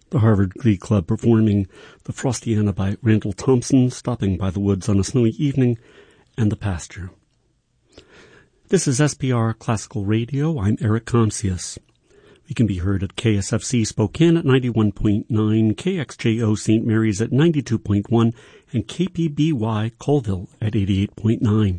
The Harvard Glee Club performing The Frostiana by Randall Thompson, Stopping by the Woods on a Snowy Evening, and The Pasture. This is SPR Classical Radio. I'm Eric Comsius. We can be heard at KSFC Spokane at 91.9, KXJO St. Mary's at 92.1, and KPBY Colville at 88.9.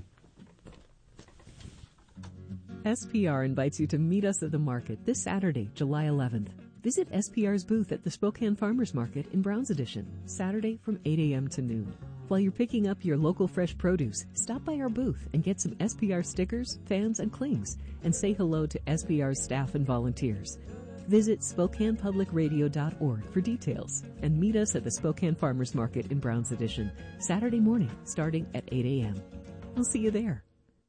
SPR invites you to meet us at the market this Saturday, July 11th. Visit SPR's booth at the Spokane Farmers Market in Browns Edition, Saturday from 8 a.m. to noon. While you're picking up your local fresh produce, stop by our booth and get some SPR stickers, fans, and clings, and say hello to SPR's staff and volunteers. Visit SpokanePublicRadio.org for details and meet us at the Spokane Farmers Market in Browns Edition, Saturday morning starting at 8 a.m. We'll see you there.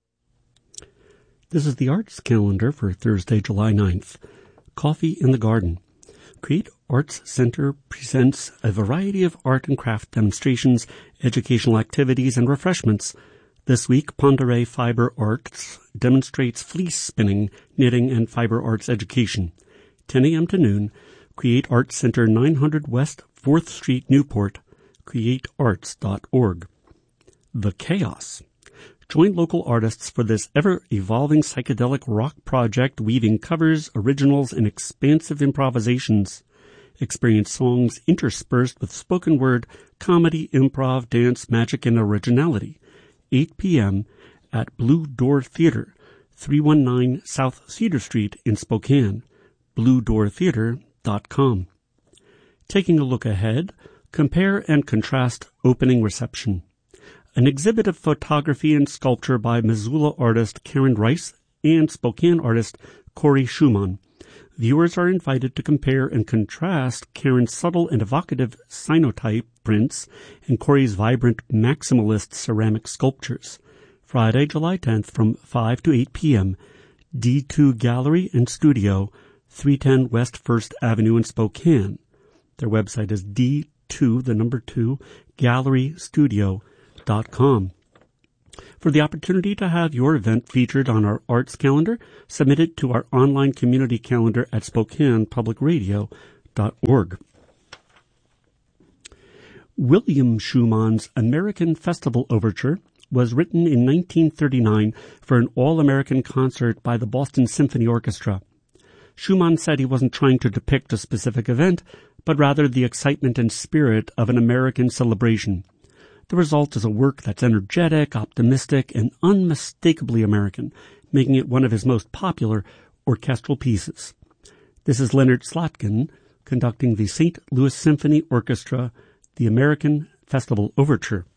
This is the arts calendar for Thursday, July 9th. Coffee in the Garden. Create Arts Center presents a variety of art and craft demonstrations, educational activities, and refreshments. This week, Pondere Fiber Arts demonstrates fleece spinning, knitting, and fiber arts education. 10 a.m. to noon, Create Arts Center 900 West 4th Street, Newport, createarts.org. The Chaos. Join local artists for this ever-evolving psychedelic rock project weaving covers, originals, and expansive improvisations. Experience songs interspersed with spoken word, comedy, improv, dance, magic, and originality. 8 p.m. at Blue Door Theater, 319 South Cedar Street in Spokane. BlueDoorTheater.com. Taking a look ahead, compare and contrast opening reception. An exhibit of photography and sculpture by Missoula artist Karen Rice and Spokane artist Corey Schumann. Viewers are invited to compare and contrast Karen's subtle and evocative cyanotype prints and Corey's vibrant maximalist ceramic sculptures. Friday, July 10th from 5 to 8 p.m. D2 Gallery and Studio, 310 West 1st Avenue in Spokane. Their website is D2, gallerystudio.com. For the opportunity to have your event featured on our arts calendar, submit it to our online community calendar at SpokanePublicRadio.org. William Schumann's American Festival Overture was written in 1939 for an all-American concert by the Boston Symphony Orchestra. Schumann said he wasn't trying to depict a specific event, but rather the excitement and spirit of an American celebration. The result is a work that's energetic, optimistic, and unmistakably American, making it one of his most popular orchestral pieces. This is Leonard Slatkin conducting the St. Louis Symphony Orchestra, the American Festival Overture.